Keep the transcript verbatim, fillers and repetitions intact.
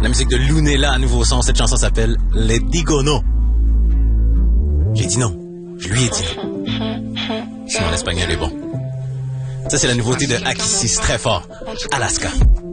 musique de Lunella à nouveau son. Cette chanson s'appelle Les Digo No. J'ai dit non. Je lui ai dit non. Sinon l'espagnol est bon. Ça, c'est la nouveauté de Akisis, très fort. Alaska.